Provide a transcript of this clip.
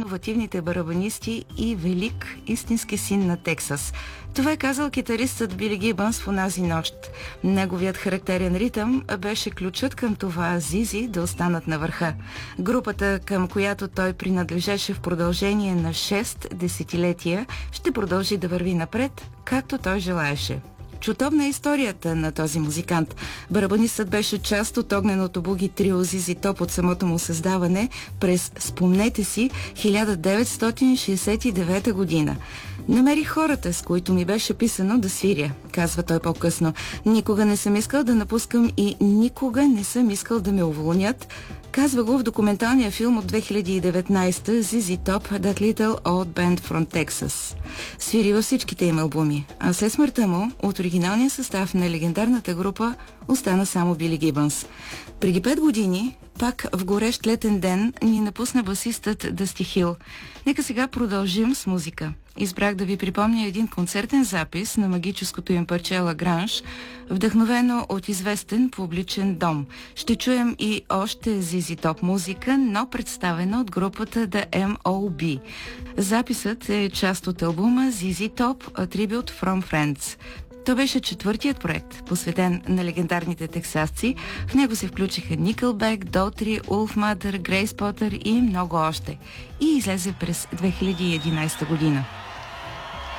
най-иновативните барабанисти и велик истински син на Тексас. Това е казал китаристът Били Гибънс в онази нощ. Неговият характерен ритъм беше ключът към това Зизи да останат на върха. Групата, към която той принадлежеше в продължение на 6 десетилетия, ще продължи да върви напред, както той желаеше. Чутовна е историята на този музикант. Барабанистът беше част от огненото буги трио Зизи Топ от самото му създаване през, спомнете си, 1969 година. Намерих хората, с които ми беше писано да свиря, казва той по-късно. Никога не съм искал да напускам и никога не съм искал да ме уволнят. Казва го в документалния филм от 2019 Зизи Топ, That Little Old Band from Texas. Свири във всичките им албуми, а след смъртта му от оригиналния състав на легендарната група остана само Били Гибънс. Преди 5 години, пак в горещ летен ден, ни напусна басистът Дъсти Хил. Нека сега продължим с музика. Избрах да ви припомня един концертен запис на магическото им парче Лагранж, вдъхновено от известен публичен дом. Ще чуем и още Зизи Топ музика, но представена от групата The M.O.B. Записът е част от албума Зизи Топ A Tribute from Friends. То беше четвъртият проект, посветен на легендарните тексасци. В него се включиха Nickelback, Daughtry, Wolfmother, Grace Potter и много още. И излезе през 2011 година.